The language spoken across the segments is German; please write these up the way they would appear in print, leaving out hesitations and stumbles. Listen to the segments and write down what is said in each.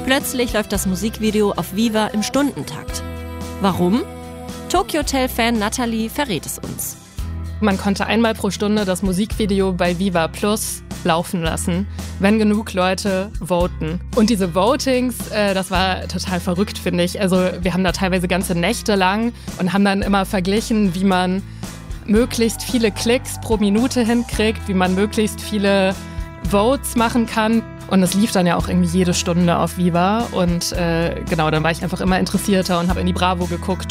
Plötzlich läuft das Musikvideo auf Viva im Stundentakt. Warum? Tokyo Hotel-Fan Natalie verrät es uns. Man konnte einmal pro Stunde das Musikvideo bei Viva Plus laufen lassen, wenn genug Leute voten. Und diese Votings, das war total verrückt, finde ich. Also wir haben da teilweise ganze Nächte lang und haben dann immer verglichen, wie man möglichst viele Klicks pro Minute hinkriegt, wie man möglichst viele Votes machen kann. Und es lief dann ja auch irgendwie jede Stunde auf Viva. Und genau, dann war ich einfach immer interessierter und habe in die Bravo geguckt.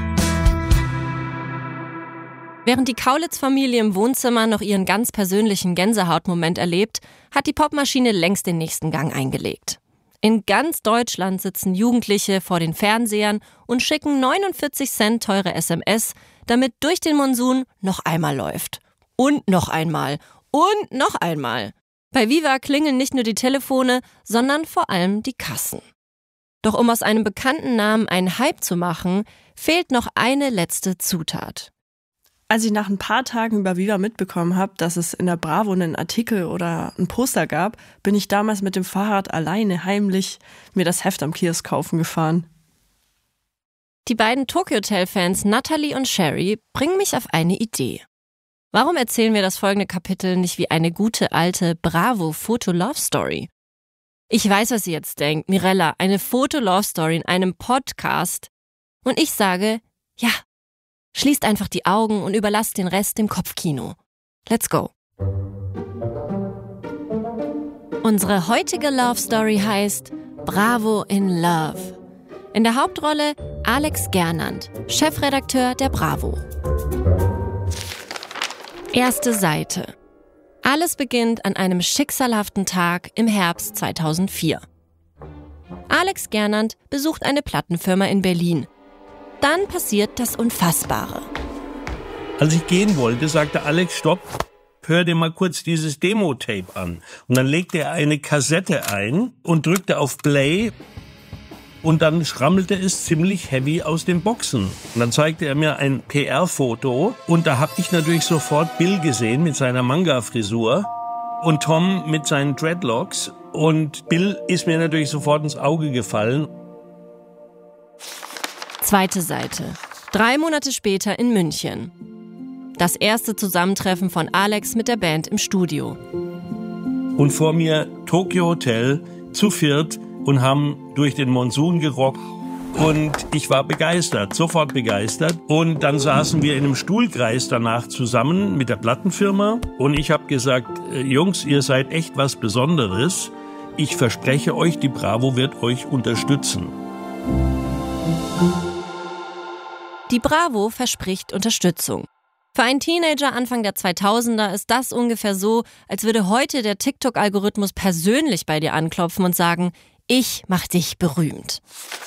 Während die Kaulitz-Familie im Wohnzimmer noch ihren ganz persönlichen Gänsehautmoment erlebt, hat die Popmaschine längst den nächsten Gang eingelegt. In ganz Deutschland sitzen Jugendliche vor den Fernsehern und schicken 49 Cent teure SMS, damit Durch den Monsun noch einmal läuft. Und noch einmal. Und noch einmal. Bei Viva klingeln nicht nur die Telefone, sondern vor allem die Kassen. Doch um aus einem bekannten Namen einen Hype zu machen, fehlt noch eine letzte Zutat. Als ich nach ein paar Tagen über Viva mitbekommen habe, dass es in der Bravo einen Artikel oder ein Poster gab, bin ich damals mit dem Fahrrad alleine heimlich mir das Heft am Kiosk kaufen gefahren. Die beiden Tokyo Hotel-Fans Natalie und Sherry bringen mich auf eine Idee. Warum erzählen wir das folgende Kapitel nicht wie eine gute alte Bravo-Foto-Love-Story? Ich weiß, was ihr jetzt denkt. Mirella, eine Foto-Love-Story in einem Podcast. Und ich sage, ja. Schließt einfach die Augen und überlasst den Rest dem Kopfkino. Let's go. Unsere heutige Love Story heißt Bravo in Love. In der Hauptrolle Alex Gernand, Chefredakteur der Bravo. Erste Seite. Alles beginnt an einem schicksalhaften Tag im Herbst 2004. Alex Gernand besucht eine Plattenfirma in Berlin. Dann passiert das Unfassbare. Als ich gehen wollte, sagte Alex, stopp, hör dir mal kurz dieses Demo-Tape an. Und dann legte er eine Kassette ein und drückte auf Play. Und dann schrammelte es ziemlich heavy aus den Boxen. Und dann zeigte er mir ein PR-Foto. Und da habe ich natürlich sofort Bill gesehen mit seiner Manga-Frisur und Tom mit seinen Dreadlocks. Und Bill ist mir natürlich sofort ins Auge gefallen. Zweite Seite. 3 Monate später in München. Das erste Zusammentreffen von Alex mit der Band im Studio. Und vor mir Tokyo Hotel zu viert und haben Durch den Monsun gerockt. Und ich war begeistert, sofort begeistert. Und dann saßen wir in einem Stuhlkreis danach zusammen mit der Plattenfirma. Und ich habe gesagt, Jungs, ihr seid echt was Besonderes. Ich verspreche euch, die Bravo wird euch unterstützen. Die Bravo verspricht Unterstützung. Für einen Teenager Anfang der 2000er ist das ungefähr so, als würde heute der TikTok-Algorithmus persönlich bei dir anklopfen und sagen, ich mach dich berühmt.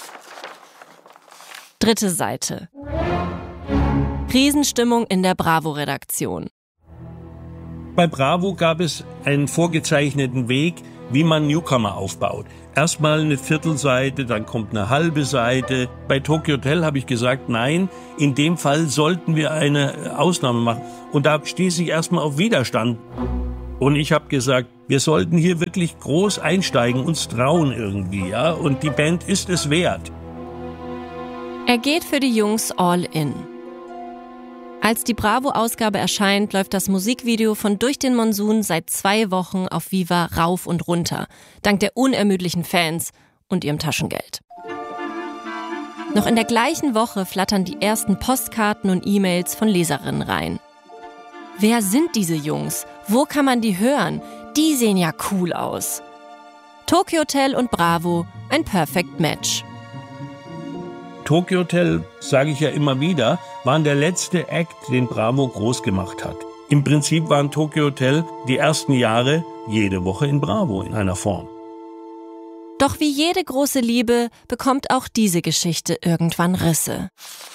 Dritte Seite. Riesenstimmung in der Bravo-Redaktion. Bei Bravo gab es einen vorgezeichneten Weg, wie man Newcomer aufbaut. Erstmal eine Viertelseite, dann kommt eine halbe Seite. Bei Tokyo Hotel habe ich gesagt, nein, in dem Fall sollten wir eine Ausnahme machen. Und da stieß ich erstmal auf Widerstand. Und ich habe gesagt, wir sollten hier wirklich groß einsteigen, uns trauen irgendwie, ja. Und die Band ist es wert. Er geht für die Jungs all in. Als die Bravo-Ausgabe erscheint, läuft das Musikvideo von Durch den Monsun seit 2 Wochen auf Viva rauf und runter, dank der unermüdlichen Fans und ihrem Taschengeld. Noch in der gleichen Woche flattern die ersten Postkarten und E-Mails von Leserinnen rein. Wer sind diese Jungs? Wo kann man die hören? Die sehen ja cool aus. Tokyo Hotel und Bravo, ein Perfect Match. Tokyo Hotel, sage ich ja immer wieder, waren der letzte Act, den Bravo groß gemacht hat. Im Prinzip waren Tokyo Hotel die ersten Jahre jede Woche in Bravo in einer Form. Doch wie jede große Liebe bekommt auch diese Geschichte irgendwann Risse.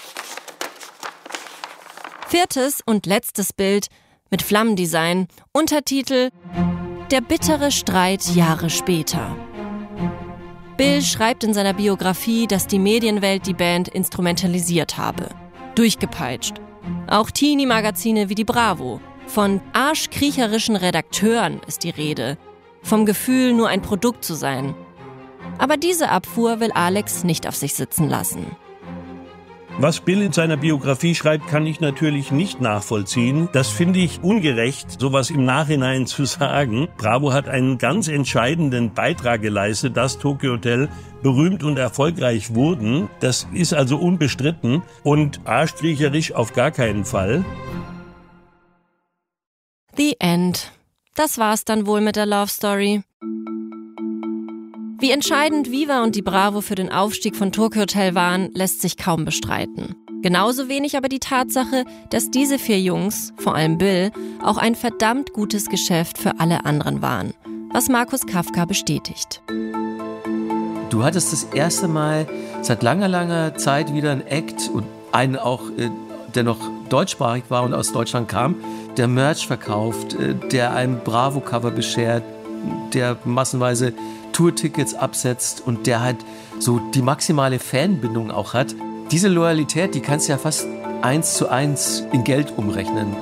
4. und letztes Bild mit Flammendesign, Untertitel Der bittere Streit Jahre später. Bill schreibt in seiner Biografie, dass die Medienwelt die Band instrumentalisiert habe. Durchgepeitscht. Auch Teenie-Magazine wie die Bravo. Von arschkriecherischen Redakteuren ist die Rede. Vom Gefühl, nur ein Produkt zu sein. Aber diese Abfuhr will Alex nicht auf sich sitzen lassen. Was Bill in seiner Biografie schreibt, kann ich natürlich nicht nachvollziehen. Das finde ich ungerecht, sowas im Nachhinein zu sagen. Bravo hat einen ganz entscheidenden Beitrag geleistet, dass Tokyo Hotel berühmt und erfolgreich wurden. Das ist also unbestritten und arschkriecherisch auf gar keinen Fall. The End. Das war's dann wohl mit der Love Story. Wie entscheidend Viva und die Bravo für den Aufstieg von Tokyo Hotel waren, lässt sich kaum bestreiten. Genauso wenig aber die Tatsache, dass diese 4 Jungs, vor allem Bill, auch ein verdammt gutes Geschäft für alle anderen waren. Was Markus Kafka bestätigt. Du hattest das erste Mal seit langer, langer Zeit wieder einen Act und einen auch, der noch deutschsprachig war und aus Deutschland kam, der Merch verkauft, der ein Bravo-Cover beschert, der massenweise Tourtickets absetzt und der halt so die maximale Fanbindung auch hat. Diese Loyalität, die kannst du ja fast 1:1 in Geld umrechnen.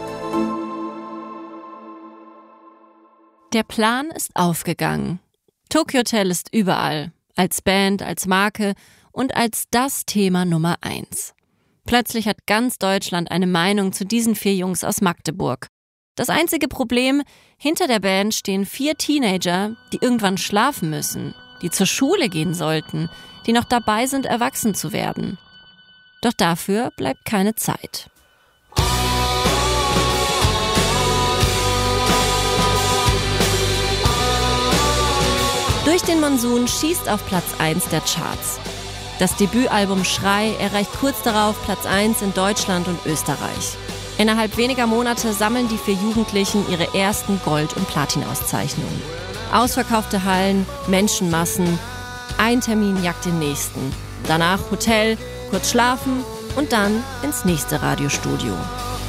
Der Plan ist aufgegangen. Tokyo Hotel ist überall. Als Band, als Marke und als das Thema Nummer 1. Plötzlich hat ganz Deutschland eine Meinung zu diesen 4 Jungs aus Magdeburg. Das einzige Problem, hinter der Band stehen 4 Teenager, die irgendwann schlafen müssen, die zur Schule gehen sollten, die noch dabei sind, erwachsen zu werden. Doch dafür bleibt keine Zeit. Durch den Monsun schießt auf Platz 1 der Charts. Das Debütalbum Schrei erreicht kurz darauf Platz 1 in Deutschland und Österreich. Innerhalb weniger Monate sammeln die 4 Jugendlichen ihre ersten Gold- und Platin-Auszeichnungen. Ausverkaufte Hallen, Menschenmassen, ein Termin jagt den nächsten. Danach Hotel, kurz schlafen und dann ins nächste Radiostudio.